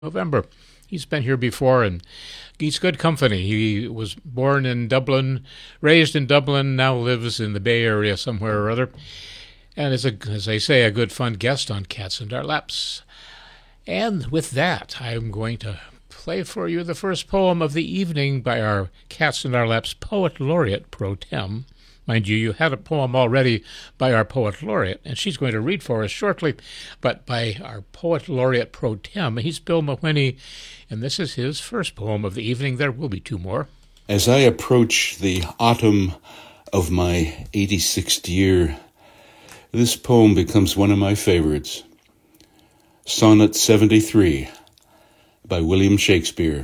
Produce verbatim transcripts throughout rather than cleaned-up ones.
November. He's been here before, and he's good company. He was born in Dublin, raised in Dublin, now lives in the Bay Area somewhere or other, and is, a, as they say, a good fun guest on Cats in Our Laps. And with that, I'm going to play for you the first poem of the evening by our Cats in Our Laps Poet Laureate Pro Tem. Mind you, you had a poem already by our Poet Laureate, and she's going to read for us shortly, but by our Poet Laureate Pro Tem, he's Bill Mawhinney, and this is his first poem of the evening. There will be two more. As I approach the autumn of my eighty-sixth year, this poem becomes one of my favorites. Sonnet seventy-three by William Shakespeare.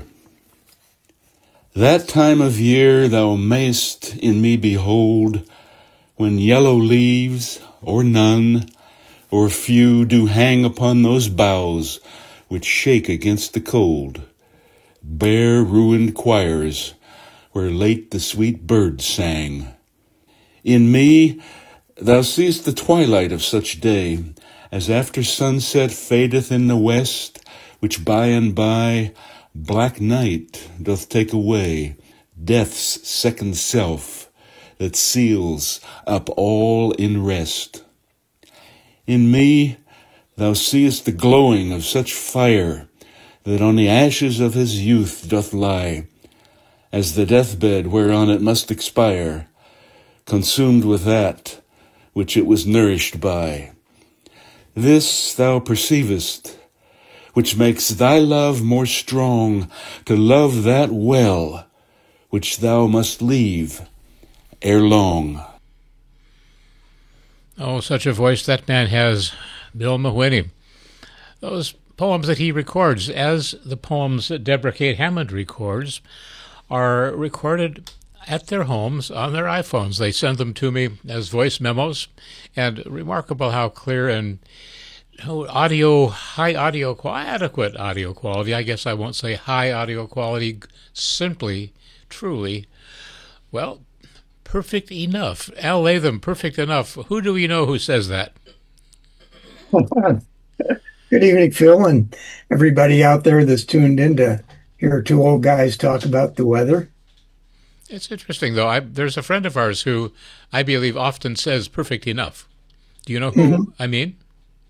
That time of year thou mayst in me behold, when yellow leaves, or none, or few, do hang upon those boughs which shake against the cold, bare ruined choirs, where late the sweet birds sang. In me thou seest the twilight of such day, as after sunset fadeth in the west, which by and by black night doth take away, death's second self, that seals up all in rest. In me thou seest the glowing of such fire, that on the ashes of his youth doth lie, as the deathbed whereon it must expire, consumed with that which it was nourished by. This thou perceivest, which makes thy love more strong, to love that well which thou must leave ere long. Oh, such a voice that man has, Bill Mawhinney. Those poems that he records, as the poems that Deborah Kate Hammond records, are recorded at their homes on their iPhones. They send them to me as voice memos, and remarkable how clear and Oh, audio, high audio, adequate audio quality. I guess I won't say high audio quality, simply, truly, well, perfect enough. Al Latham, perfect enough. Who do we know who says that? Good evening, Phil, and everybody out there that's tuned in to hear two old guys talk about the weather. It's interesting, though. I, there's a friend of ours who I believe often says perfect enough. Do you know who mm-hmm. I mean?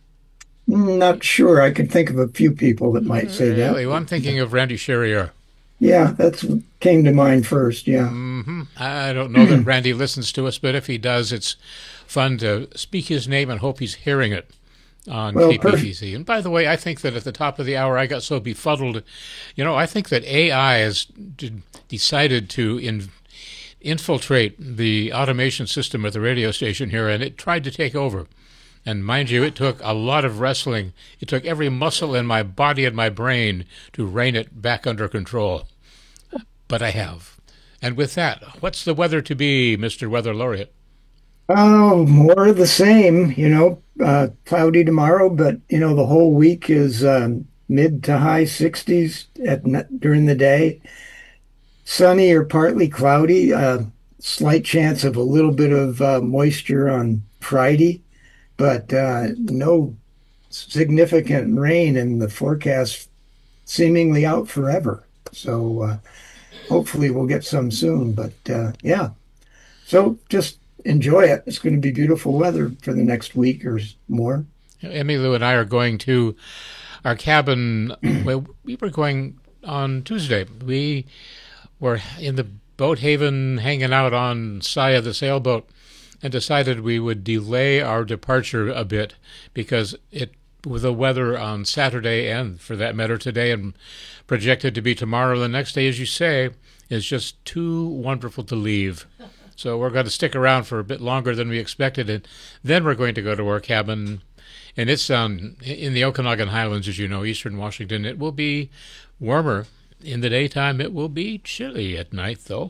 Not sure. I could think of a few people that might say really? that. Well, I'm thinking of Randy Sherrier. Yeah, that's what came to mind first, yeah. Mm-hmm. I don't know that Randy listens to us, but if he does, it's fun to speak his name and hope he's hearing it on well, K P T C. And by the way, I think that at the top of the hour I got so befuddled. You know, I think that A I has d- decided to in, infiltrate the automation system at the radio station here, and it tried to take over. And mind you, it took a lot of wrestling. It took every muscle in my body and my brain to rein it back under control. But I have. And with that, what's the weather to be, Mister Weather Laureate? Oh, more of the same, you know, uh, cloudy tomorrow, but, you know, the whole week is um, mid to high sixties at during the day. Sunny or partly cloudy, uh, slight chance of a little bit of uh, moisture on Friday. But uh, no significant rain, and the forecast seemingly out forever. So uh, hopefully we'll get some soon. But uh, yeah, so just enjoy it. It's going to be beautiful weather for the next week or more. Emmy Lou and I are going to our cabin. Well, we were going on Tuesday. We were in the boat haven hanging out on Saya the sailboat, and decided we would delay our departure a bit because it, with the weather on Saturday and, for that matter, today and projected to be tomorrow, the next day, as you say, is just too wonderful to leave. So we're going to stick around for a bit longer than we expected, and then we're going to go to our cabin. And it's um, in the Okanagan Highlands, as you know, eastern Washington. It will be warmer in the daytime. It will be chilly at night, though.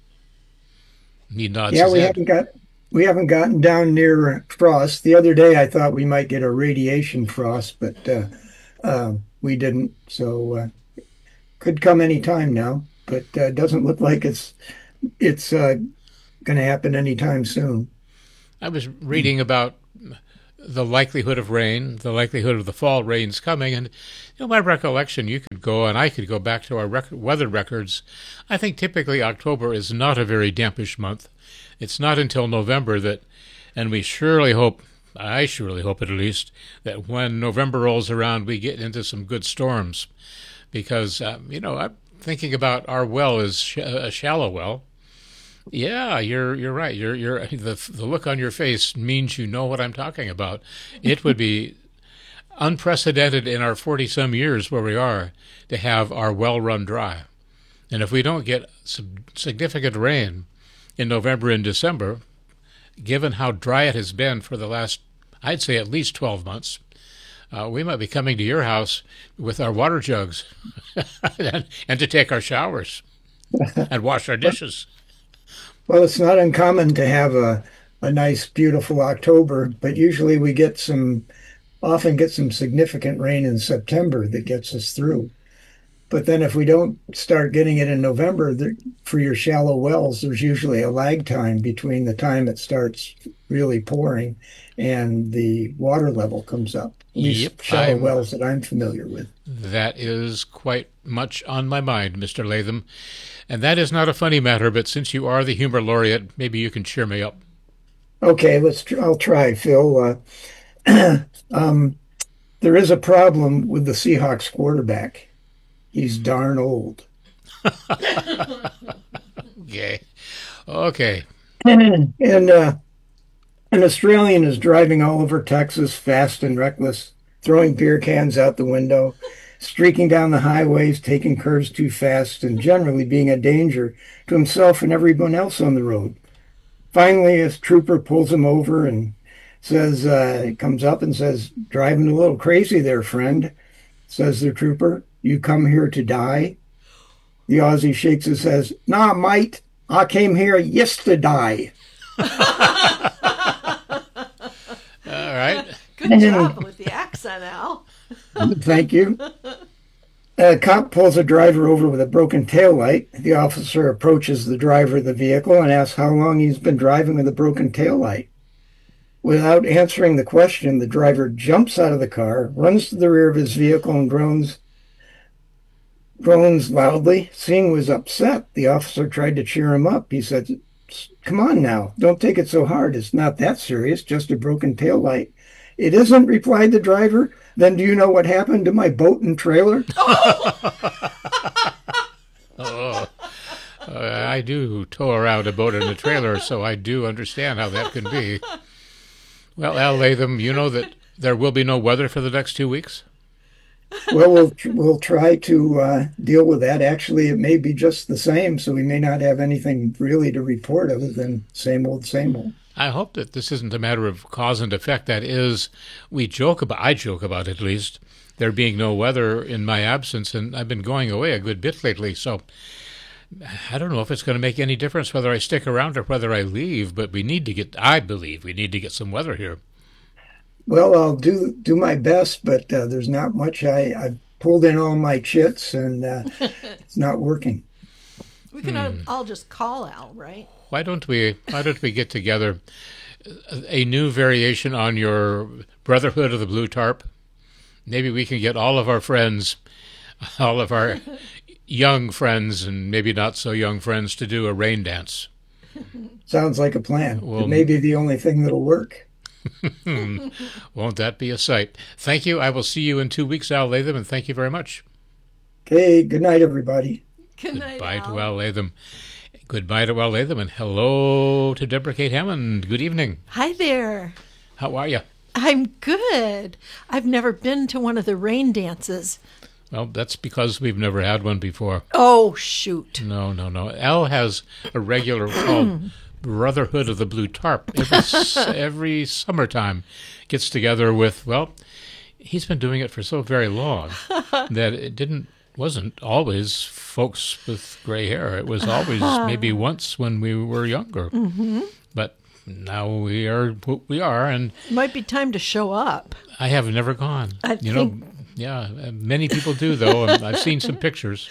He nods yeah, his we head. haven't got... We haven't gotten down near frost. The other day I thought we might get a radiation frost, but uh, uh, we didn't. So uh, could come any time now, but uh, doesn't look like it's it's uh, going to happen anytime soon. I was reading about the likelihood of rain, the likelihood of the fall rains coming. And, you know, my recollection, you could go, and I could go back to our rec- weather records. I think typically October is not a very dampish month. It's not until November that, and we surely hope, I surely hope at least, that when November rolls around, we get into some good storms. Because, um, you know, I'm thinking about our well is sh- a shallow well. Yeah, you're you're right. You're you're the the look on your face means you know what I'm talking about. It would be unprecedented in our forty some years where we are to have our well run dry. And if we don't get some significant rain in November and December, given how dry it has been for the last, I'd say at least twelve months, uh, we might be coming to your house with our water jugs and, and to take our showers and wash our dishes. Well, it's not uncommon to have a, a nice, beautiful October, but usually we get some, often get some significant rain in September that gets us through. But then if we don't start getting it in November, there, for your shallow wells, there's usually a lag time between the time it starts really pouring and the water level comes up. At least Yep, shallow I'm- wells that I'm familiar with. That is quite much on my mind, Mister Latham. And that is not a funny matter, but since you are the humor laureate, maybe you can cheer me up. Okay, let's. Tr- I'll try, Phil. Uh, um, there is a problem with the Seahawks quarterback. He's darn old. Okay. Okay. And uh, an Australian is driving all over Texas fast and reckless, throwing beer cans out the window, streaking down the highways, taking curves too fast, and generally being a danger to himself and everyone else on the road. Finally, a trooper pulls him over and says, uh, comes up and says, "Driving a little crazy there, friend," says the trooper. "You come here to die?" The Aussie shakes his head. "Nah, mate, I came here yesterday." All right. Good job with the accent, Al. Thank you. A cop pulls a driver over with a broken taillight. The officer approaches the driver of the vehicle and asks how long he's been driving with a broken taillight. Without answering the question, the driver jumps out of the car, runs to the rear of his vehicle, and groans, groans loudly. Seeing was upset, the officer tried to cheer him up. He said, "Come on now, don't take it so hard. It's not that serious, just a broken taillight." "It isn't," replied the driver. "Then do you know what happened to my boat and trailer?" Oh, uh, I do tow around a boat and a trailer, so I do understand how that can be. Well, Al Latham, you know that there will be no weather for the next two weeks? Well, we'll we'll try to uh, deal with that. Actually, it may be just the same, so we may not have anything really to report other than same old, same old. I hope that this isn't a matter of cause and effect. That is, we joke about, I joke about at least, there being no weather in my absence, and I've been going away a good bit lately, so I don't know if it's going to make any difference whether I stick around or whether I leave, but we need to get, I believe, we need to get some weather here. Well, I'll do do my best, but uh, there's not much. I I've pulled in all my chits, and uh, it's not working. We can uh, all just call Al, right? Why don't we, why don't we get together a new variation on your Brotherhood of the Blue Tarp? Maybe we can get all of our friends, all of our young friends and maybe not so young friends to do a rain dance. Sounds like a plan. Well, It may be the only thing that'll work. Won't that be a sight? Thank you. I will see you in two weeks, Al Latham, and thank you very much. Okay, good night, everybody. Good night, Goodbye Al. to Al Latham. Goodbye to Al Latham, and hello to Deborah Kate Hammond. Good evening. Hi there. How are you? I'm good. I've never been to one of the rain dances. Well, that's because we've never had one before. Oh, shoot. No, no, no. Al has a regular called Brotherhood of the Blue Tarp. Every, s- every summertime gets together with, well, he's been doing it for so very long that it didn't wasn't always folks with gray hair. It was always maybe once when we were younger. Mm-hmm. But now we are what we are, and It might be time to show up. I have never gone. I you think- know, yeah, many people do, though. and I've seen some pictures.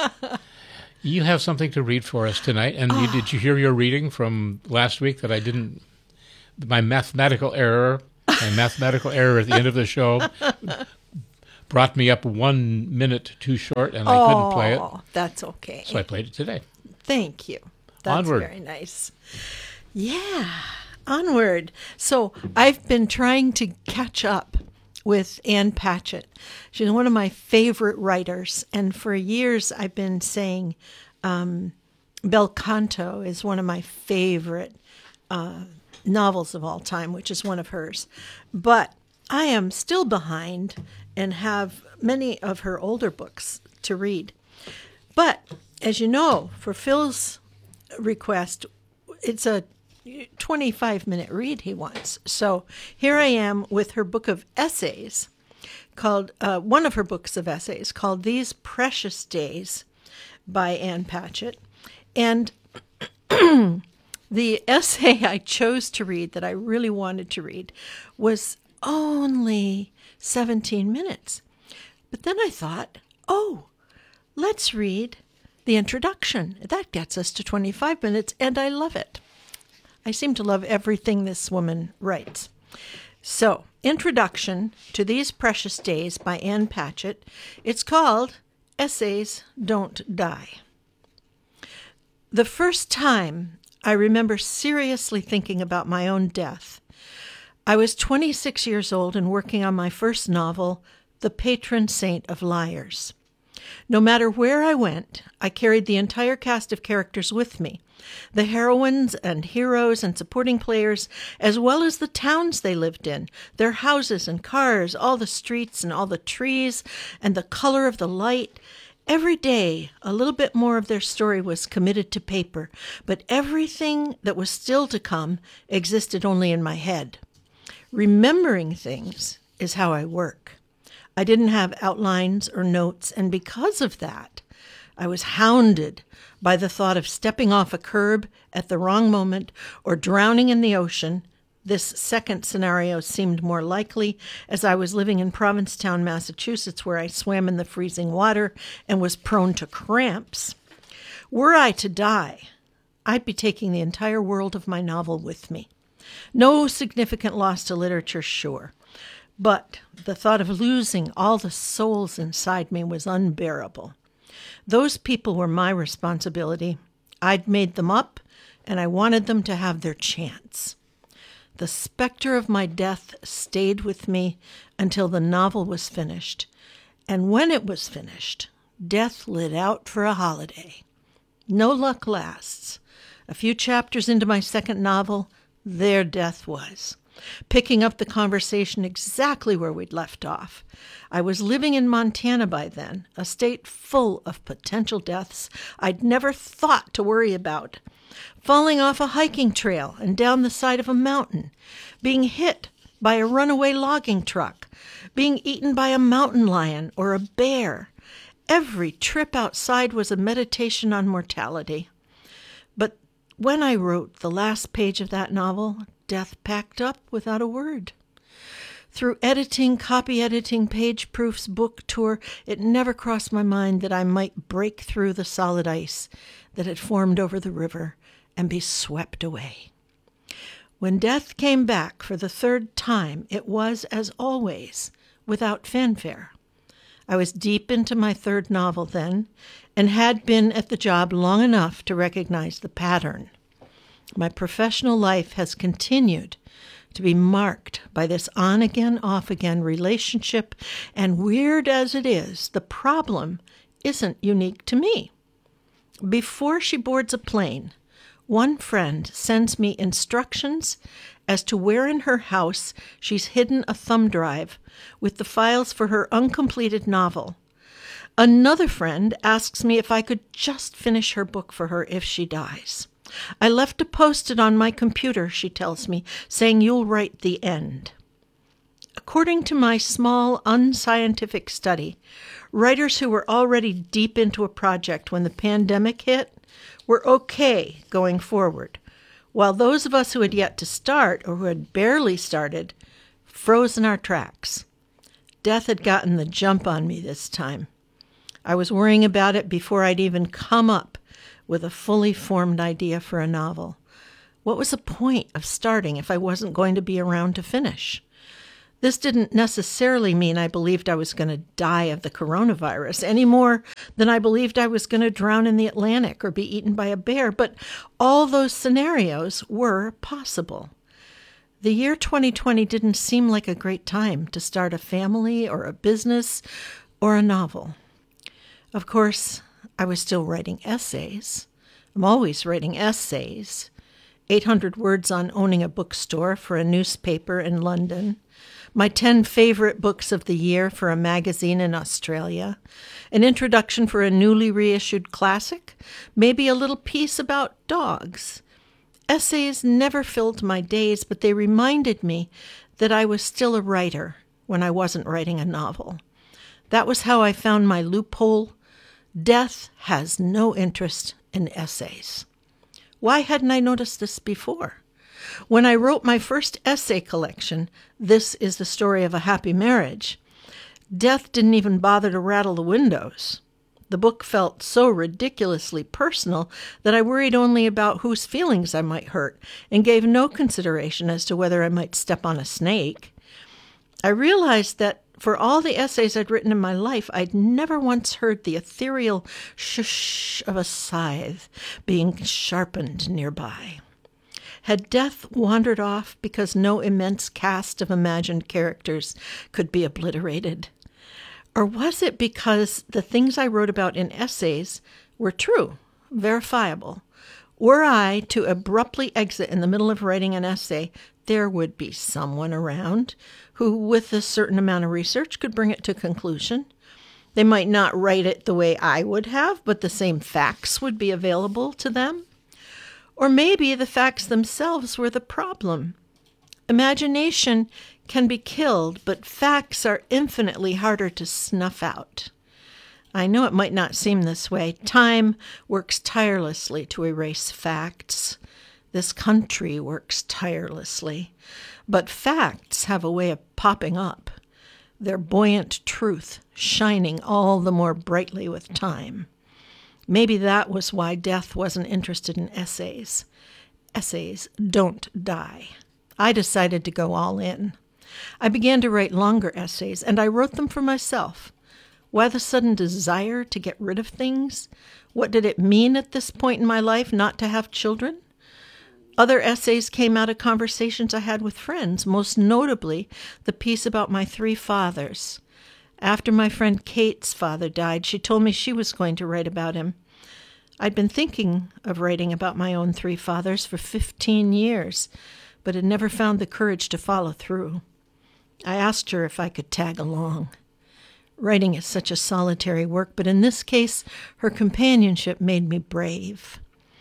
You have something to read for us tonight, and you, did you hear your reading from last week that I didn't? My mathematical error My mathematical error at the end of the show brought me up one minute too short, and I oh, couldn't play it. That's okay. So I played it today. Thank you. That's Onward. Very nice. Yeah, onward. So I've been trying to catch up with Ann Patchett. She's one of my favorite writers, and for years I've been saying um, Bel Canto is one of my favorite uh, novels of all time, which is one of hers. But I am still behind and have many of her older books to read. But as you know, for Phil's request, it's a twenty-five minute read he wants. So here I am with her book of essays called, uh, one of her books of essays called These Precious Days by Ann Patchett. And the essay I chose to read that I really wanted to read was only seventeen minutes. But then I thought, oh, let's read the introduction. That gets us to twenty-five minutes, and I love it. I seem to love everything this woman writes. So, Introduction to These Precious Days by Ann Patchett. It's called Essays Don't Die. The first time I remember seriously thinking about my own death, I was twenty-six years old and working on my first novel, The Patron Saint of Liars. No matter where I went, I carried the entire cast of characters with me, the heroines and heroes and supporting players, as well as the towns they lived in, their houses and cars, all the streets and all the trees, and the color of the light. Every day, a little bit more of their story was committed to paper, but everything that was still to come existed only in my head. Remembering things is how I work. I didn't have outlines or notes, and because of that, I was hounded by the thought of stepping off a curb at the wrong moment or drowning in the ocean. This second scenario seemed more likely as I was living in Provincetown, Massachusetts, where I swam in the freezing water and was prone to cramps. Were I to die, I'd be taking the entire world of my novel with me. No significant loss to literature, sure. But the thought of losing all the souls inside me was unbearable. Those people were my responsibility. I'd made them up, and I wanted them to have their chance. The specter of my death stayed with me until the novel was finished. And when it was finished, death lit out for a holiday. No luck lasts. A few chapters into my second novel, there death was, picking up the conversation exactly where we'd left off. I was living in Montana by then, a state full of potential deaths I'd never thought to worry about. Falling off a hiking trail and down the side of a mountain, being hit by a runaway logging truck, being eaten by a mountain lion or a bear. Every trip outside was a meditation on mortality. But when I wrote the last page of that novel, death packed up without a word. Through editing, copy editing, page proofs, book tour, it never crossed my mind that I might break through the solid ice that had formed over the river and be swept away. When death came back for the third time, it was, as always, without fanfare. I was deep into my third novel then, and had been at the job long enough to recognize the pattern. My professional life has continued to be marked by this on-again, off-again relationship, and weird as it is, the problem isn't unique to me. Before she boards a plane, one friend sends me instructions as to where in her house she's hidden a thumb drive with the files for her uncompleted novel. Another friend asks me if I could just finish her book for her if she dies. I left a post-it on my computer, she tells me, saying you'll write the end. According to my small, unscientific study, writers who were already deep into a project when the pandemic hit were okay going forward, while those of us who had yet to start, or who had barely started, froze in our tracks. Death had gotten the jump on me this time. I was worrying about it before I'd even come up with a fully formed idea for a novel. What was the point of starting if I wasn't going to be around to finish? This didn't necessarily mean I believed I was going to die of the coronavirus any more than I believed I was going to drown in the Atlantic or be eaten by a bear, but all those scenarios were possible. The year twenty twenty didn't seem like a great time to start a family or a business or a novel. Of course, I was still writing essays. I'm always writing essays. eight hundred words on owning a bookstore for a newspaper in London. My ten favorite books of the year for a magazine in Australia. An introduction for a newly reissued classic. Maybe a little piece about dogs. Essays never filled my days, but they reminded me that I was still a writer when I wasn't writing a novel. That was how I found my loophole. Death has no interest in essays. Why hadn't I noticed this before? When I wrote my first essay collection, This is the Story of a Happy Marriage, death didn't even bother to rattle the windows. The book felt so ridiculously personal that I worried only about whose feelings I might hurt and gave no consideration as to whether I might step on a snake. I realized that for all the essays I'd written in my life, I'd never once heard the ethereal shush of a scythe being sharpened nearby. Had death wandered off because no immense cast of imagined characters could be obliterated? Or was it because the things I wrote about in essays were true, verifiable? Were I to abruptly exit in the middle of writing an essay, there would be someone around who, with a certain amount of research, could bring it to conclusion. They might not write it the way I would have, but the same facts would be available to them. Or maybe the facts themselves were the problem. Imagination can be killed, but facts are infinitely harder to snuff out. I know it might not seem this way. Time works tirelessly to erase facts. This country works tirelessly. But facts have a way of popping up, their buoyant truth shining all the more brightly with time. Maybe that was why death wasn't interested in essays. Essays don't die. I decided to go all in. I began to write longer essays, and I wrote them for myself. Why the sudden desire to get rid of things? What did it mean at this point in my life not to have children? Other essays came out of conversations I had with friends, most notably the piece about my three fathers. After my friend Kate's father died, she told me she was going to write about him. I'd been thinking of writing about my own three fathers for fifteen years, but had never found the courage to follow through. I asked her if I could tag along. Writing is such a solitary work, but in this case, her companionship made me brave.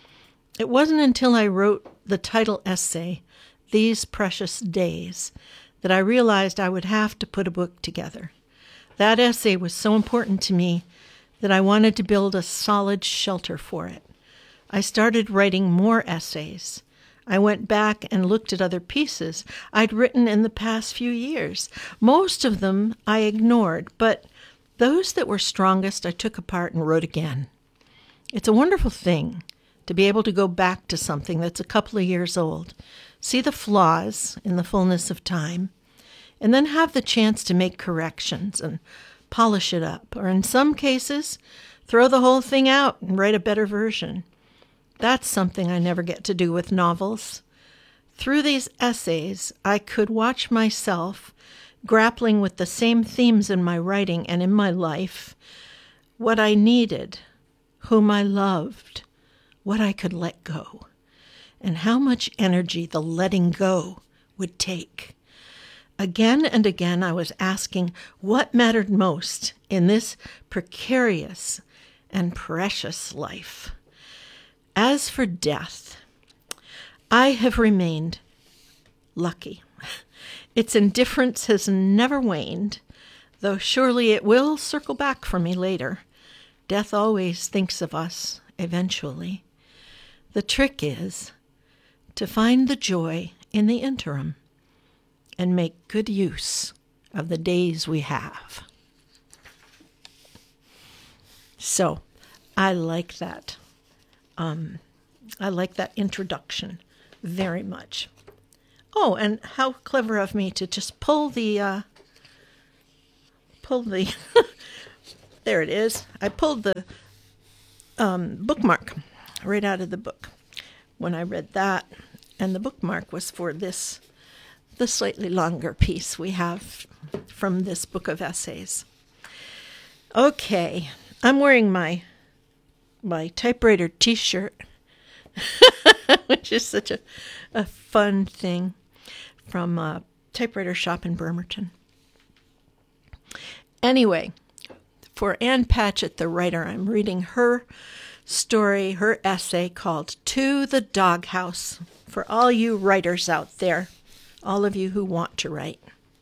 It wasn't until I wrote the title essay, These Precious Days, that I realized I would have to put a book together. That essay was so important to me that I wanted to build a solid shelter for it. I started writing more essays. I went back and looked at other pieces I'd written in the past few years. Most of them I ignored, but those that were strongest I took apart and wrote again. It's a wonderful thing to be able to go back to something that's a couple of years old, see the flaws in the fullness of time, and then have the chance to make corrections and polish it up, or in some cases, throw the whole thing out and write a better version. That's something I never get to do with novels. Through these essays, I could watch myself grappling with the same themes in my writing and in my life, what I needed, whom I loved, what I could let go, and how much energy the letting go would take. Again and again I was asking what mattered most in this precarious and precious life. As for death, I have remained lucky. Its indifference has never waned, though surely it will circle back for me later. Death always thinks of us eventually. The trick is to find the joy in the interim and make good use of the days we have. So, I like that. Um, I like that introduction very much. Oh, and how clever of me to just pull the, uh, pull the, there it is. I pulled the um, bookmark right out of the book when I read that. And the bookmark was for this, the slightly longer piece we have from this book of essays. Okay, I'm wearing my my typewriter t-shirt, which is such a, a fun thing, from a typewriter shop in Bremerton. Anyway, for Ann Patchett, the writer, I'm reading her story, her essay called To the Doghouse, for all you writers out there, all of you who want to write.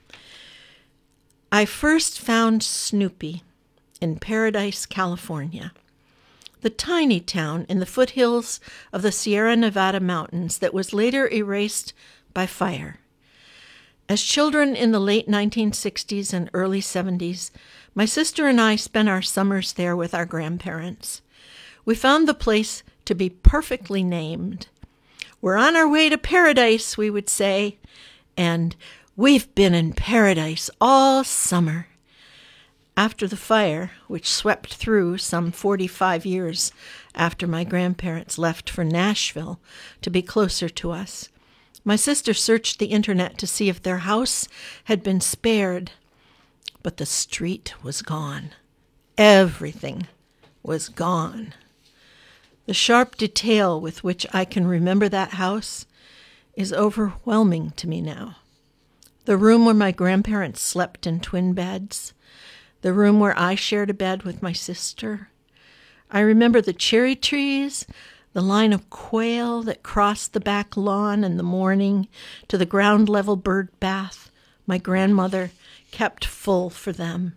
I first found Snoopy in Paradise, California, the tiny town in the foothills of the Sierra Nevada mountains that was later erased by fire. As children in the late nineteen sixties and early seventies, my sister and I spent our summers there with our grandparents. We found the place to be perfectly named. We're on our way to paradise, we would say, and we've been in paradise all summer. After the fire, which swept through some forty-five years after my grandparents left for Nashville to be closer to us, my sister searched the internet to see if their house had been spared, but the street was gone. Everything was gone. The sharp detail with which I can remember that house is overwhelming to me now. The room where my grandparents slept in twin beds, the room where I shared a bed with my sister. I remember the cherry trees, the line of quail that crossed the back lawn in the morning to the ground-level bird bath my grandmother kept full for them.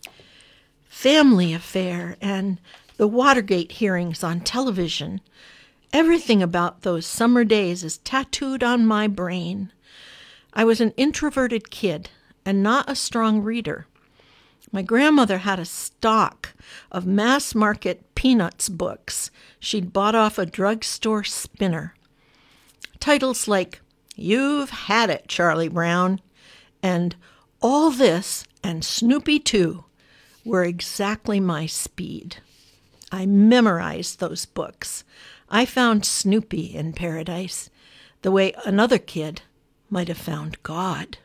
Family Affair and the Watergate hearings on television. Everything about those summer days is tattooed on my brain. I was an introverted kid and not a strong reader. My grandmother had a stock of mass-market Peanuts books she'd bought off a drugstore spinner. Titles like You've Had It, Charlie Brown, and All This and Snoopy Too were exactly my speed. I memorized those books. I found Snoopy in paradise, the way another kid might have found God.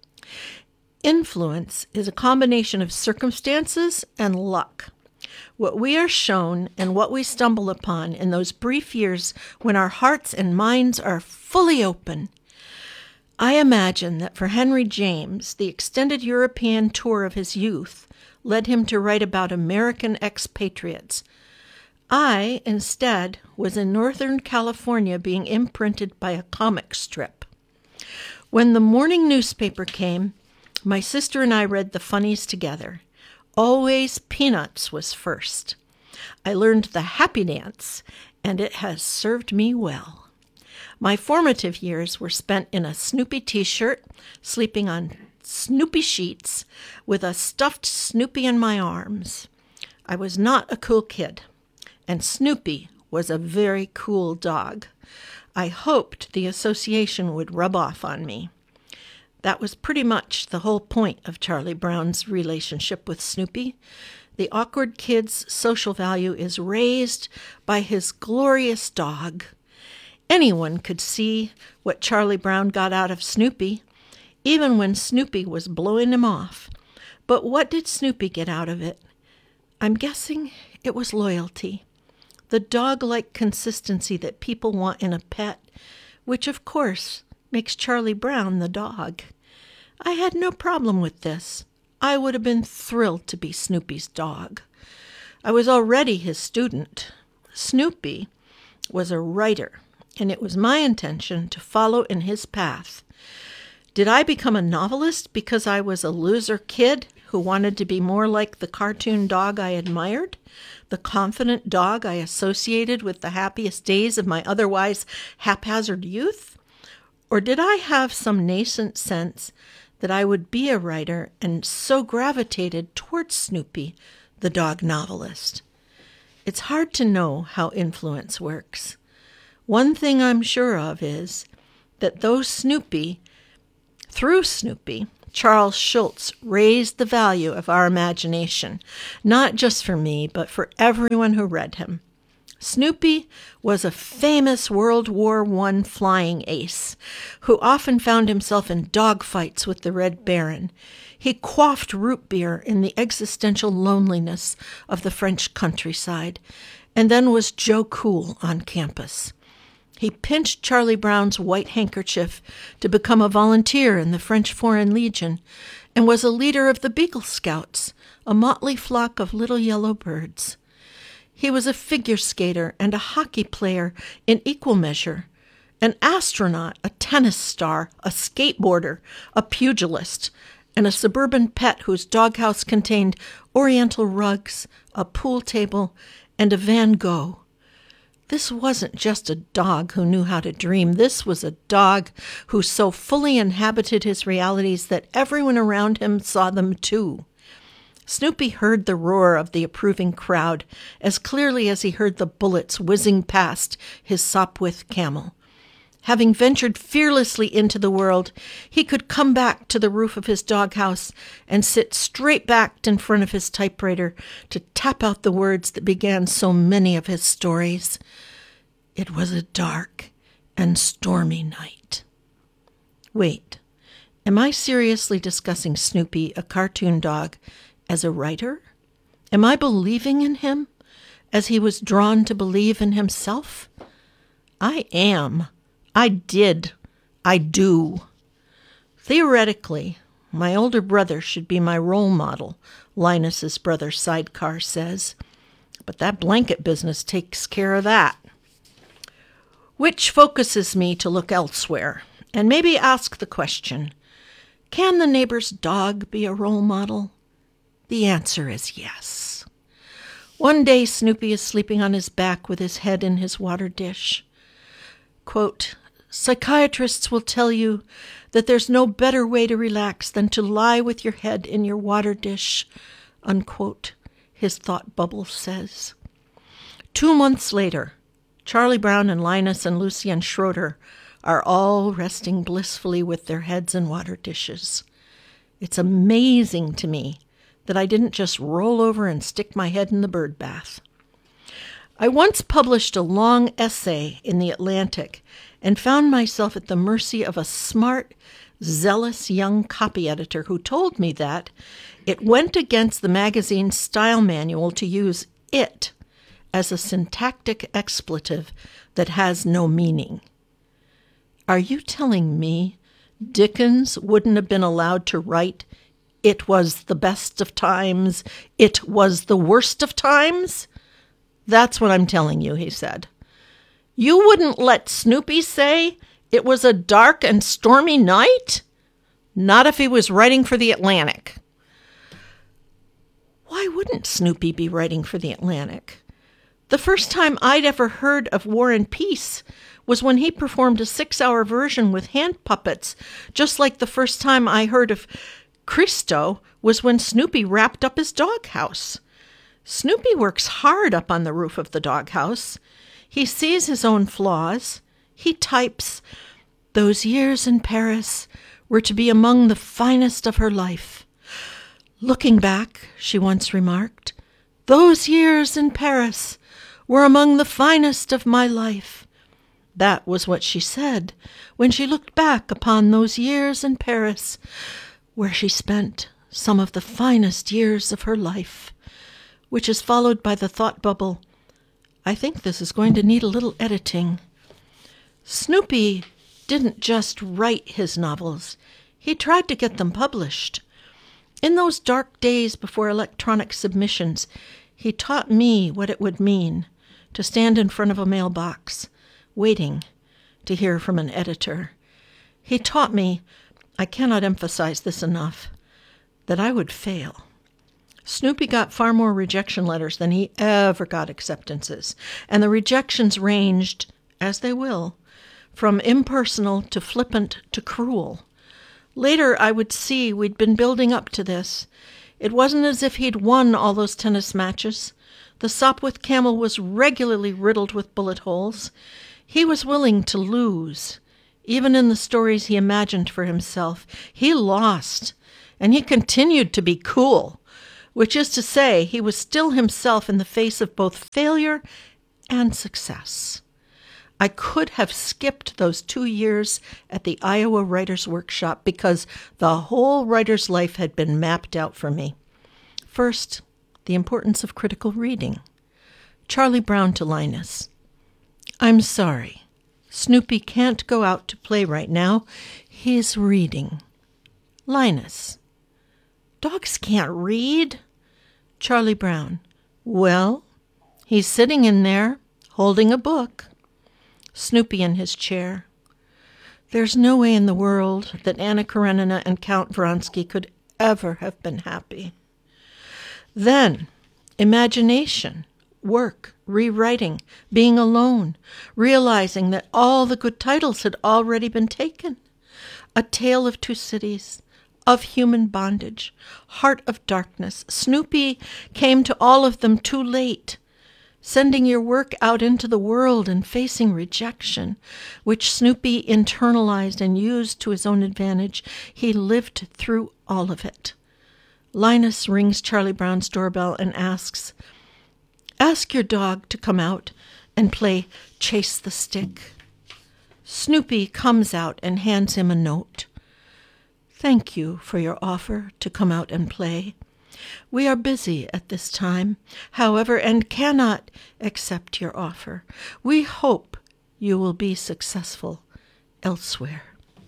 Influence is a combination of circumstances and luck. What we are shown and what we stumble upon in those brief years when our hearts and minds are fully open. I imagine that for Henry James, the extended European tour of his youth led him to write about American expatriates. I, instead, was in Northern California being imprinted by a comic strip. When the morning newspaper came, my sister and I read the funnies together. Always Peanuts was first. I learned the happy dance, and it has served me well. My formative years were spent in a Snoopy t-shirt, sleeping on Snoopy sheets, with a stuffed Snoopy in my arms. I was not a cool kid, and Snoopy was a very cool dog. I hoped the association would rub off on me. That was pretty much the whole point of Charlie Brown's relationship with Snoopy. The awkward kid's social value is raised by his glorious dog. Anyone could see what Charlie Brown got out of Snoopy, even when Snoopy was blowing him off. But what did Snoopy get out of it? I'm guessing it was loyalty. The dog-like consistency that people want in a pet, which, of course, makes Charlie Brown the dog. I had no problem with this. I would have been thrilled to be Snoopy's dog. I was already his student. Snoopy was a writer, and it was my intention to follow in his path. Did I become a novelist because I was a loser kid who wanted to be more like the cartoon dog I admired, the confident dog I associated with the happiest days of my otherwise haphazard youth? Or did I have some nascent sense that I would be a writer and so gravitated towards Snoopy, the dog novelist? It's hard to know how influence works. One thing I'm sure of is that though Snoopy, through Snoopy, Charles Schulz raised the value of our imagination, not just for me, but for everyone who read him. Snoopy was a famous World War One flying ace who often found himself in dogfights with the Red Baron. He quaffed root beer in the existential loneliness of the French countryside, and then was Joe Cool on campus. He pinched Charlie Brown's white handkerchief to become a volunteer in the French Foreign Legion, and was a leader of the Beagle Scouts, a motley flock of little yellow birds. He was a figure skater and a hockey player in equal measure, an astronaut, a tennis star, a skateboarder, a pugilist, and a suburban pet whose doghouse contained oriental rugs, a pool table, and a Van Gogh. This wasn't just a dog who knew how to dream. This was a dog who so fully inhabited his realities that everyone around him saw them too. Snoopy heard the roar of the approving crowd as clearly as he heard the bullets whizzing past his Sopwith Camel. Having ventured fearlessly into the world, he could come back to the roof of his doghouse and sit straight-backed in front of his typewriter to tap out the words that began so many of his stories. It was a dark and stormy night. Wait, am I seriously discussing Snoopy, a cartoon dog, as a writer? Am I believing in him as he was drawn to believe in himself? I am. I did. I do. Theoretically, my older brother should be my role model, Linus's brother Sidecar says. But that blanket business takes care of that. Which focuses me to look elsewhere and maybe ask the question, can the neighbor's dog be a role model? The answer is yes. One day Snoopy is sleeping on his back with his head in his water dish. Quote, psychiatrists will tell you that there's no better way to relax than to lie with your head in your water dish, unquote, his thought bubble says. Two months later, Charlie Brown and Linus and Lucien Schroeder are all resting blissfully with their heads in water dishes. It's amazing to me that I didn't just roll over and stick my head in the bird bath. I once published a long essay in The Atlantic and found myself at the mercy of a smart, zealous young copy editor who told me that it went against the magazine's style manual to use it as a syntactic expletive that has no meaning. Are you telling me Dickens wouldn't have been allowed to write, "It was the best of times, it was the worst of times"? That's what I'm telling you, he said. You wouldn't let Snoopy say it was a dark and stormy night? Not if he was writing for The Atlantic. Why wouldn't Snoopy be writing for The Atlantic? The first time I'd ever heard of War and Peace was when he performed a six-hour version with hand puppets, just like the first time I heard of Christo was when Snoopy wrapped up his doghouse. Snoopy works hard up on the roof of the doghouse. He sees his own flaws. He types, "Those years in Paris were to be among the finest of her life." Looking back, she once remarked, "Those years in Paris were among the finest of my life." That was what she said when she looked back upon those years in Paris, where she spent some of the finest years of her life, which is followed by the thought bubble, I think this is going to need a little editing. Snoopy didn't just write his novels. He tried to get them published. In those dark days before electronic submissions, he taught me what it would mean to stand in front of a mailbox, waiting to hear from an editor. He taught me, I cannot emphasize this enough, that I would fail. Snoopy got far more rejection letters than he ever got acceptances, and the rejections ranged, as they will, from impersonal to flippant to cruel. Later, I would see we'd been building up to this. It wasn't as if he'd won all those tennis matches. The Sopwith Camel was regularly riddled with bullet holes. He was willing to lose, Even in the stories he imagined for himself, he lost, and he continued to be cool, which is to say, he was still himself in the face of both failure and success. I could have skipped those two years at the Iowa Writers' Workshop because the whole writer's life had been mapped out for me. First, the importance of critical reading. Charlie Brown to Linus. I'm sorry. Snoopy can't go out to play right now. He's reading. Linus. Dogs can't read. Charlie Brown. Well, he's sitting in there, holding a book. Snoopy in his chair. There's no way in the world that Anna Karenina and Count Vronsky could ever have been happy. Then, imagination, work, rewriting, being alone, realizing that all the good titles had already been taken. A Tale of Two Cities, Of Human Bondage, Heart of Darkness. Snoopy came to all of them too late. Sending your work out into the world and facing rejection, which Snoopy internalized and used to his own advantage, he lived through all of it. Linus rings Charlie Brown's doorbell and asks, Ask your dog to come out and play Chase the Stick. Snoopy comes out and hands him a note. Thank you for your offer to come out and play. We are busy at this time, however, and cannot accept your offer. We hope you will be successful elsewhere.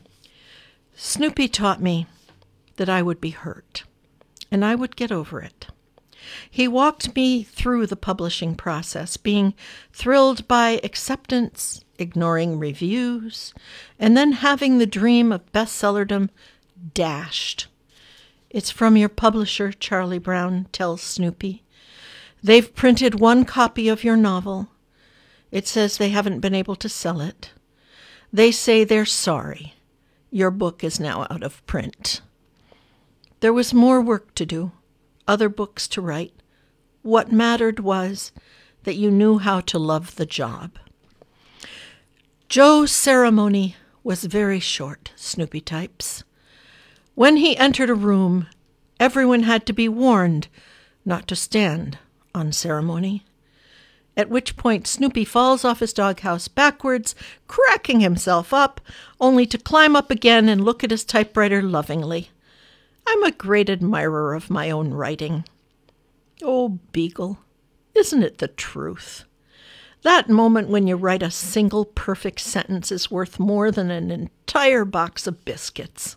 Snoopy taught me that I would be hurt, and I would get over it. He walked me through the publishing process, being thrilled by acceptance, ignoring reviews, and then having the dream of bestsellerdom dashed. It's from your publisher, Charlie Brown tells Snoopy. They've printed one copy of your novel. It says they haven't been able to sell it. They say they're sorry. Your book is now out of print. There was more work to do, other books to write. What mattered was that you knew how to love the job. Joe's ceremony was very short, Snoopy types. When he entered a room, everyone had to be warned not to stand on ceremony, at which point Snoopy falls off his doghouse backwards, cracking himself up, only to climb up again and look at his typewriter lovingly. I'm a great admirer of my own writing. Oh, Beagle, isn't it the truth? That moment when you write a single perfect sentence is worth more than an entire box of biscuits.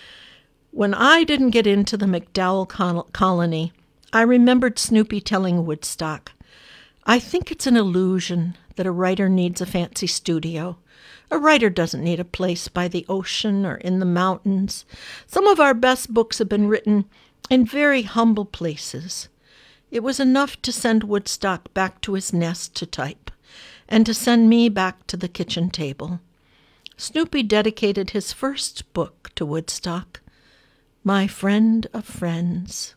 When I didn't get into the McDowell colony, I remembered Snoopy telling Woodstock, I think it's an illusion that a writer needs a fancy studio. A writer doesn't need a place by the ocean or in the mountains. Some of our best books have been written in very humble places. It was enough to send Woodstock back to his nest to type, and to send me back to the kitchen table. Snoopy dedicated his first book to Woodstock, My Friend of Friends.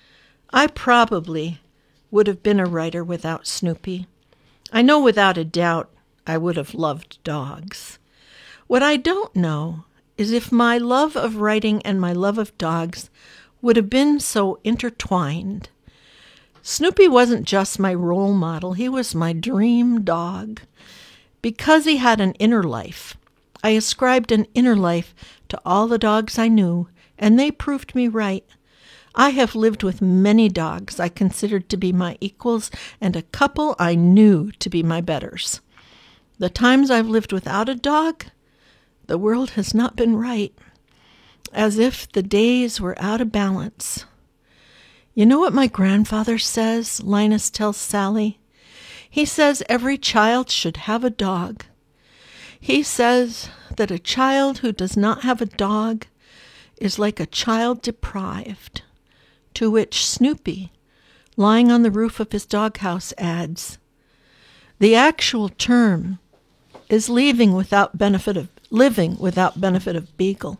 I probably would have been a writer without Snoopy. I know without a doubt I would have loved dogs. What I don't know is if my love of writing and my love of dogs would have been so intertwined. Snoopy wasn't just my role model, he was my dream dog. Because he had an inner life, I ascribed an inner life to all the dogs I knew, and they proved me right. I have lived with many dogs I considered to be my equals, and a couple I knew to be my betters. The times I've lived without a dog, the world has not been right, as if the days were out of balance. You know what my grandfather says, Linus tells Sally? He says every child should have a dog. He says that a child who does not have a dog is like a child deprived, to which Snoopy, lying on the roof of his doghouse, adds, the actual term is leaving without benefit of living without benefit of Beagle.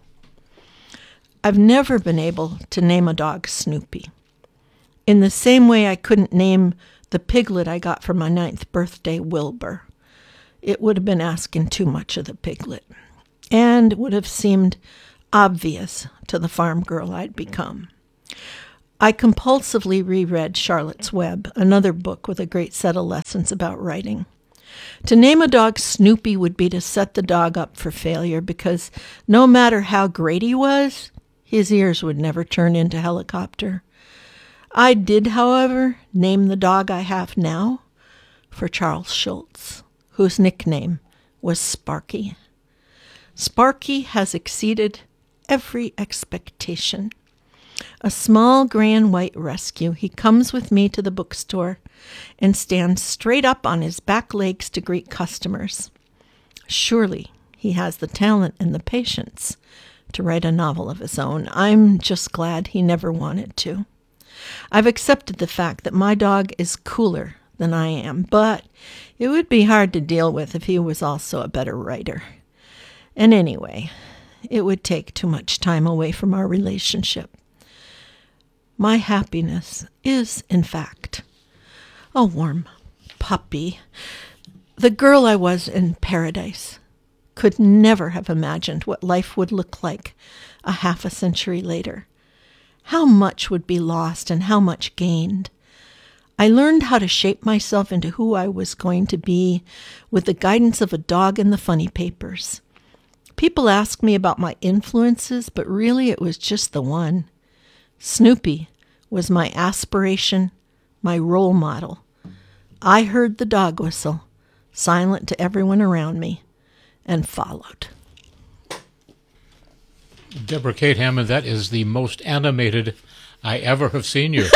I've never been able to name a dog Snoopy. In the same way I couldn't name the piglet I got for my ninth birthday Wilbur. It would have been asking too much of the piglet. and would have seemed obvious to the farm girl I'd become. I compulsively reread Charlotte's Web, another book with a great set of lessons about writing. To name a dog Snoopy would be to set the dog up for failure, because no matter how great he was, his ears would never turn into helicopter. I did, however, name the dog I have now for Charles Schulz, whose nickname was Sparky. Sparky has exceeded every expectation. A small gray and white rescue, he comes with me to the bookstore and stands straight up on his back legs to greet customers. Surely he has the talent and the patience to write a novel of his own. I'm just glad he never wanted to. I've accepted the fact that my dog is cooler than I am, but it would be hard to deal with if he was also a better writer. And anyway, it would take too much time away from our relationship. My happiness is, in fact, a warm puppy. The girl I was in Paradise could never have imagined what life would look like a half a century later. How much would be lost and how much gained. I learned how to shape myself into who I was going to be with the guidance of a dog in the funny papers. People ask me about my influences, but really it was just the one. Snoopy was my aspiration, my role model. I heard the dog whistle, silent to everyone around me, and followed. Deborah Kate Hammond, that is the most animated I ever have seen you.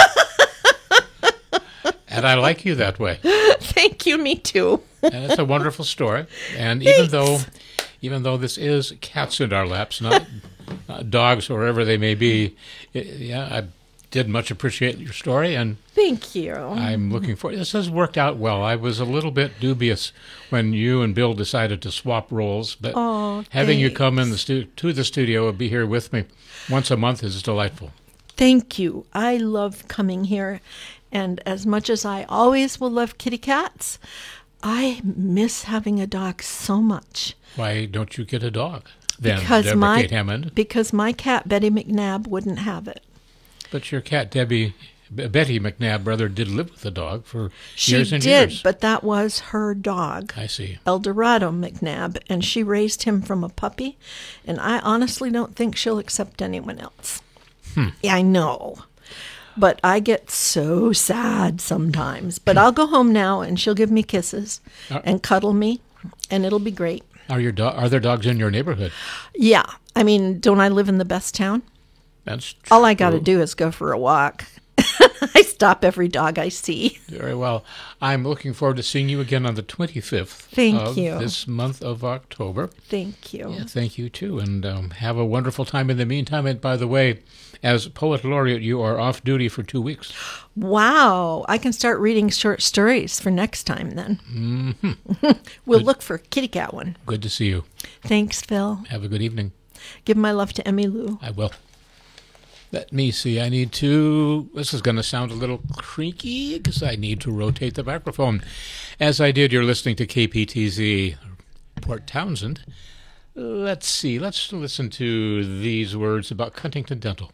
And I like you that way. Thank you, me too. And it's a wonderful story. And even though even though this is cats in our laps, not, not dogs or wherever they may be, it, yeah, I did much appreciate your story, and thank you. I'm looking forward. This has worked out well. I was a little bit dubious when you and Bill decided to swap roles, but oh, having you come in the stu- to the studio and be here with me once a month is delightful. Thank you. I love coming here, and as much as I always will love kitty cats, I miss having a dog so much. Why don't you get a dog then, because Deborah my, Kate Hammond? Because my cat, Betty McNabb, wouldn't have it. But your cat, Debbie, Betty McNabb, rather, did live with the dog for she years and did, years. She did, but that was her dog. I see. Eldorado McNabb, and she raised him from a puppy, and I honestly don't think she'll accept anyone else. Hmm. Yeah, I know. But I get so sad sometimes. But I'll go home now, and she'll give me kisses uh, and cuddle me, and it'll be great. Are your do- Are there dogs in your neighborhood? Yeah. I mean, don't I live in the best town? That's true. All I got to do is go for a walk. I stop every dog I see. Very well. I'm looking forward to seeing you again on the twenty-fifth Thank of you. this month of October. Thank you. Yeah, thank you, too. And um, have a wonderful time in the meantime. And by the way, as Poet Laureate, you are off duty for two weeks. Wow. I can start reading short stories for next time then. Mm-hmm. We'll good. Look for a kitty cat one. Good to see you. Thanks, Phil. Have a good evening. Give my love to Emmy Lou. I will. Let me see. I need to... This is going to sound a little creaky because I need to rotate the microphone. As I did, you're listening to K P T Z Port Townsend. Let's see. Let's listen to these words about Cunnington Dental.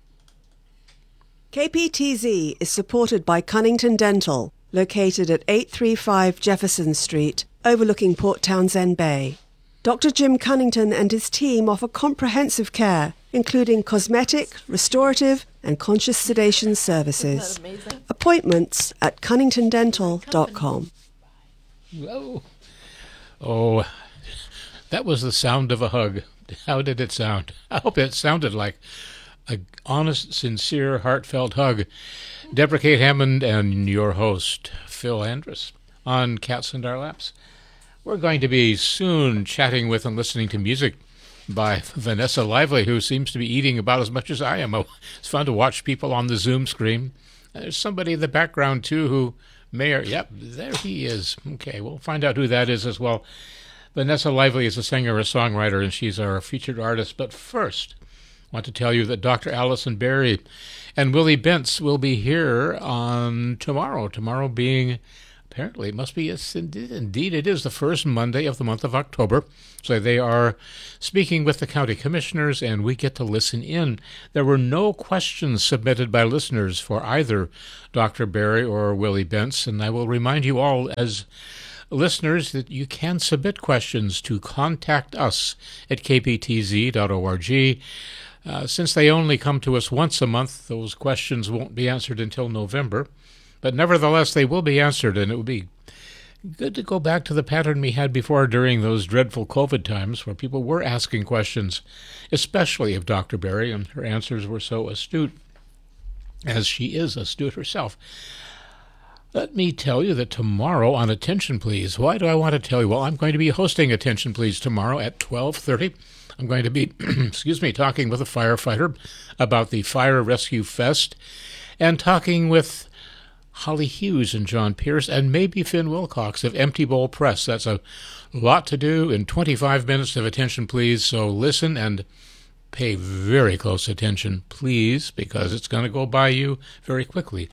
K P T Z is supported by Cunnington Dental, located at eight thirty-five Jefferson Street, overlooking Port Townsend Bay. Doctor Jim Cunnington and his team offer comprehensive care, including cosmetic, restorative, and conscious sedation services. Isn't that amazing? Appointments at cunnington dental dot com. Whoa. Oh, that was the sound of a hug. How did it sound? I hope it sounded like an honest, sincere, heartfelt hug. Deborah Kate Hammond and your host, Phil Andrus, on Cats in Our Laps. We're going to be soon chatting with and listening to music by Vanessa Lively, who seems to be eating about as much as I am. Oh, it's fun to watch people on the Zoom screen. There's somebody in the background, too, who may or... Yep, there he is. Okay, we'll find out who that is as well. Vanessa Lively is a singer, a songwriter, and she's our featured artist. But first, I want to tell you that Doctor Allison Berry and Willie Bentz will be here on tomorrow, tomorrow being apparently it must be, yes, indeed, indeed it is the first Monday of the month of October. So they are speaking with the county commissioners, and we get to listen in. There were no questions submitted by listeners for either Doctor Barry or Willie Bentz, and I will remind you all as listeners that you can submit questions to contact us at k p t z dot org. Uh, since they only come to us once a month, those questions won't be answered until November. But nevertheless, they will be answered, and it would be good to go back to the pattern we had before during those dreadful COVID times where people were asking questions, especially of Doctor Barry, and her answers were so astute, as she is astute herself. Let me tell you that tomorrow on Attention Please, why do I want to tell you? Well, I'm going to be hosting Attention Please tomorrow at twelve thirty. I'm going to be, excuse me, talking with a firefighter about the Fire Rescue Fest and talking with Holly Hughes and John Pierce and maybe Finn Wilcox of Empty Bowl Press. That's a lot to do in twenty-five minutes of Attention Please, so listen and pay very close attention, please, because it's going to go by you very quickly.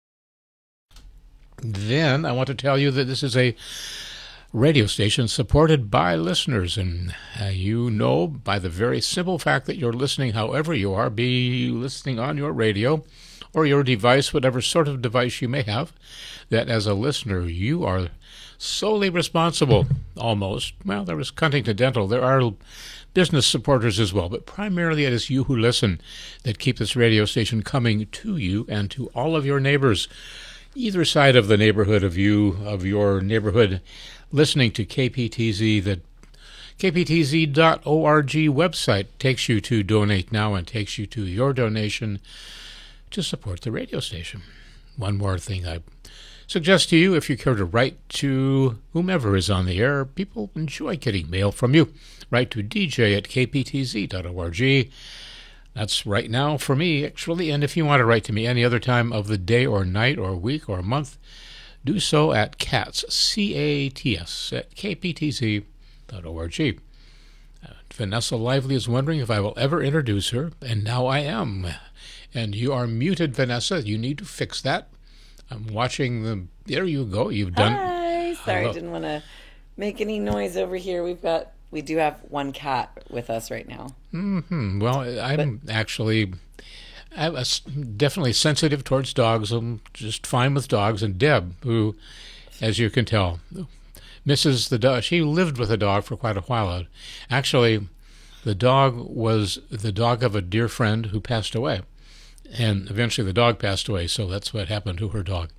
Then I want to tell you that this is a radio station supported by listeners, and uh, you know by the very simple fact that you're listening however you are, be listening on your radio or your device, whatever sort of device you may have, that as a listener you are solely responsible, almost. Well, there is Huntington Dental. There are business supporters as well, but primarily it is you who listen that keep this radio station coming to you and to all of your neighbors, either side of the neighborhood of you, of your neighborhood, listening to K P T Z. The k p t z dot org website takes you to Donate Now and takes you to your donation to support the radio station. One more thing I suggest to you, if you care to write to whomever is on the air, people enjoy getting mail from you. Write to d j at k p t z dot org. That's right now for me, actually, and if you want to write to me any other time of the day or night or week or month, do so at C A T S, C A T S, at k p t z dot org. Uh, Vanessa Lively is wondering if I will ever introduce her, and now I am. And you are muted, Vanessa. You need to fix that. I'm watching the... There you go. You've done... Hi. Sorry, Hello. I didn't want to make any noise over here. We've got... We do have one cat with us right now. Mm-hmm. Well, I'm but, actually... I'm definitely sensitive towards dogs. I'm just fine with dogs. And Deb, who, as you can tell, misses the dog. She lived with a dog for quite a while. Actually, the dog was the dog of a dear friend who passed away. And eventually the dog passed away, so that's what happened to her dog.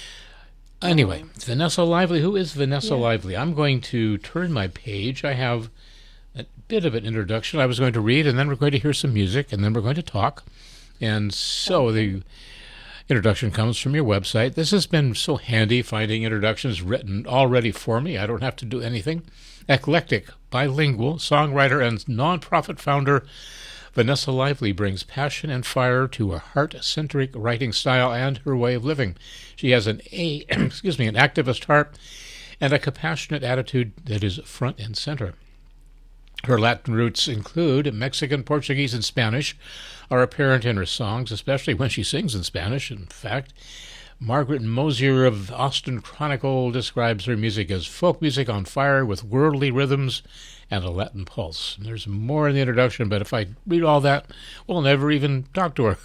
Anyway, oh. Vanessa Lively. Who is Vanessa yeah. Lively? I'm going to turn my page. I have a bit of an introduction I was going to read, and then we're going to hear some music, and then we're going to talk. And so the introduction comes from your website. This has been so handy, finding introductions written already for me. I don't have to do anything. Eclectic, bilingual, songwriter, and nonprofit founder Vanessa Lively brings passion and fire to her heart-centric writing style and her way of living. She has an a, excuse me, an activist heart and a compassionate attitude that is front and center. Her Latin roots include Mexican, Portuguese, and Spanish are apparent in her songs, especially when she sings in Spanish. In fact, Margaret Mosier of Austin Chronicle describes her music as folk music on fire with worldly rhythms and a Latin pulse. And there's more in the introduction, but if I read all that, we'll never even talk to her.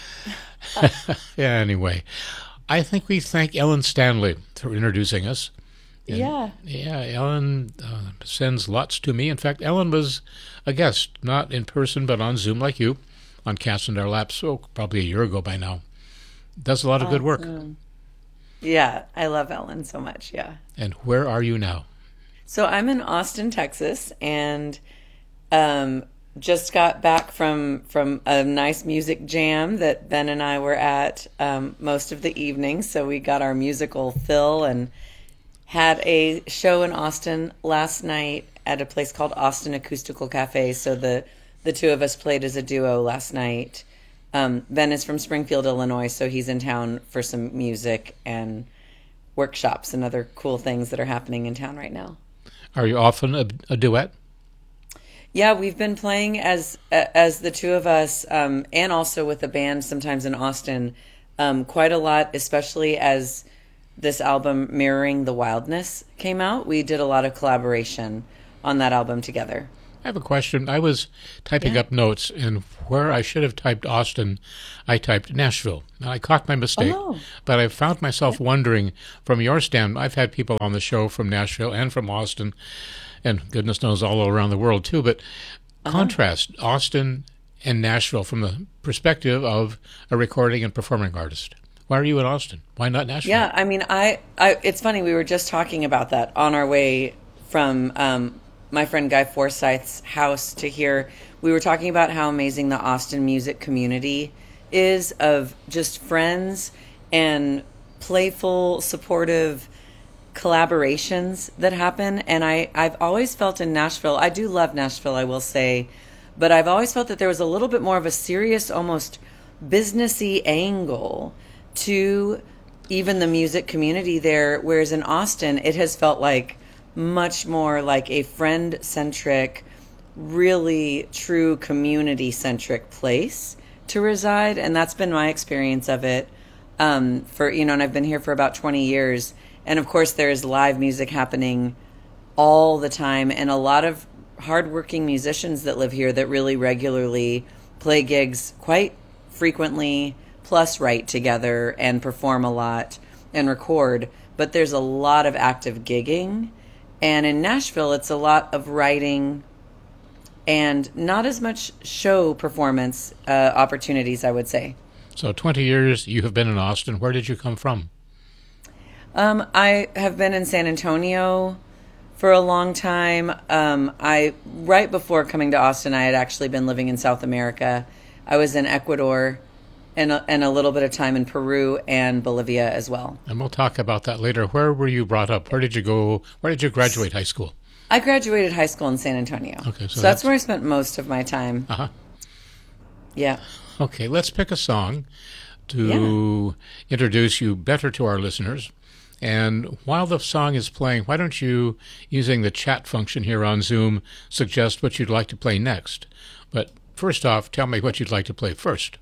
Anyway, I think we thank Ellen Stanley for introducing us. And yeah. Yeah, Ellen uh, sends lots to me. In fact, Ellen was a guest, not in person, but on Zoom like you, on Cats in Our Laps, so probably a year ago by now. Does a lot of good work. Awesome. Yeah, I love Ellen so much, yeah. And where are you now? So I'm in Austin, Texas, and um, just got back from, from a nice music jam that Ben and I were at um, most of the evening. So we got our musical fill and had a show in Austin last night at a place called Austin Acoustical Cafe. So the, the two of us played as a duo last night. Um, Ben is from Springfield, Illinois, so he's in town for some music and workshops and other cool things that are happening in town right now. Are you often a, a duet? Yeah, we've been playing as as the two of us, um, and also with the band sometimes in Austin, um, quite a lot, especially as this album, Mirroring the Wildness, came out, we did a lot of collaboration on that album together. I have a question. I was typing Yeah. up notes, and where I should have typed Austin, I typed Nashville. And I caught my mistake. Oh. But I found myself wondering, from your stand, I've had people on the show from Nashville and from Austin, and goodness knows all around the world too, but contrast Austin and Nashville from the perspective of a recording and performing artist. Why are you in Austin? Why not Nashville? Yeah, I mean, I, I it's funny, we were just talking about that on our way from um, my friend Guy Forsyth's house to here. We were talking about how amazing the Austin music community is, of just friends and playful, supportive collaborations that happen. And I, I've always felt in Nashville, I do love Nashville, I will say, but I've always felt that there was a little bit more of a serious, almost businessy angle to even the music community there, whereas in Austin, it has felt like much more like a friend-centric, really true community-centric place to reside, and that's been my experience of it. Um, for you know, and I've been here for about twenty years, and of course, there's live music happening all the time, and a lot of hardworking musicians that live here that really regularly play gigs quite frequently, plus write together and perform a lot and record. But there's a lot of active gigging. And in Nashville, it's a lot of writing and not as much show performance uh, opportunities, I would say. So twenty years you have been in Austin. Where did you come from? Um, I have been in San Antonio for a long time. Um, I right before coming to Austin, I had actually been living in South America. I was in Ecuador and a, and a little bit of time in Peru and Bolivia as well. And we'll talk about that later. Where were you brought up? Where did you go? Where did you graduate high school? I graduated high school in San Antonio. Okay, so so that's, that's- where I spent most of my time. Uh-huh. Yeah. Okay, let's pick a song to introduce you better to our listeners. And while the song is playing, why don't you, using the chat function here on Zoom, suggest what you'd like to play next? But first off, tell me what you'd like to play first.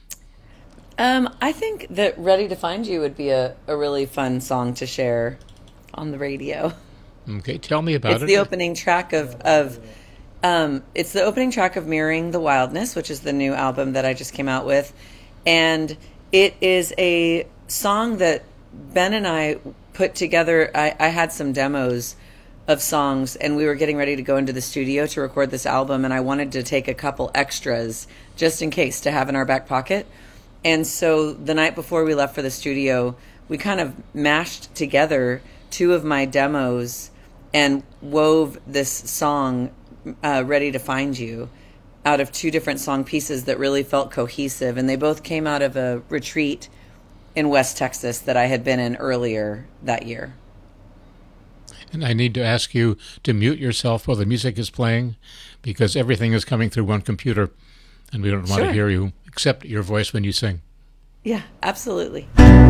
Um, I think that Ready to Find You would be a, a really fun song to share on the radio. Okay, tell me about It's it. the opening track of, of um, it's the opening track of Mirroring the Wildness, which is the new album that I just came out with. And it is a song that Ben and I put together. I, I had some demos of songs, and we were getting ready to go into the studio to record this album, and I wanted to take a couple extras just in case to have in our back pocket. And so the night before we left for the studio, we kind of mashed together two of my demos and wove this song, uh, Ready to Find You, out of two different song pieces that really felt cohesive. And they both came out of a retreat in West Texas that I had been in earlier that year. And I need to ask you to mute yourself while the music is playing, because everything is coming through one computer, and we don't want Sure. to hear you except your voice when you sing. Yeah, absolutely.